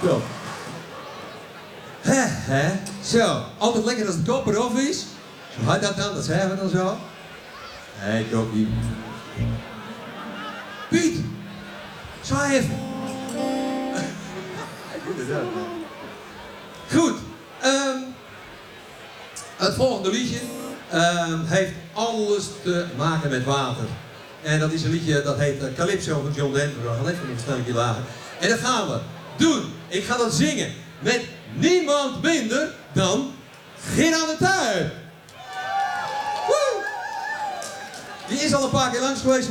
Top. Hè? Zo, altijd lekker als het kop eraf is. Zo hard dat dan, dat zeggen we dan zo. Hé, Kokkie. Piet! Zwaai even. Goed. Het volgende liedje heeft alles te maken met water. En dat is een liedje dat heet Calypso van John Denver. We gaan even een stelletje lager. En dat gaan we doen. Ik ga dat zingen met niemand minder dan Gerard de Tuin. Woe! Die is al een paar keer langs geweest.